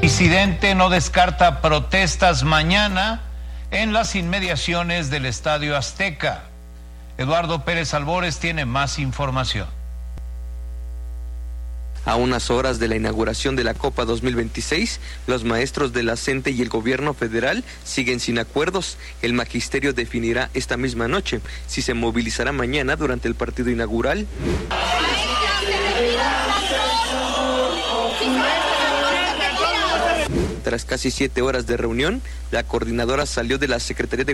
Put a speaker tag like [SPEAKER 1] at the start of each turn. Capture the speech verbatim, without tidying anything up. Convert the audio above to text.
[SPEAKER 1] Presidente no descarta protestas mañana en las inmediaciones del Estadio Azteca. Eduardo Pérez Albores tiene más información.
[SPEAKER 2] A unas horas de la inauguración de la Copa dos mil veintiséis, los maestros de la CENTE y el gobierno federal siguen sin acuerdos. El magisterio definirá esta misma noche si se movilizará mañana durante el partido inaugural. Tras casi siete horas de reunión, la coordinadora salió de la Secretaría de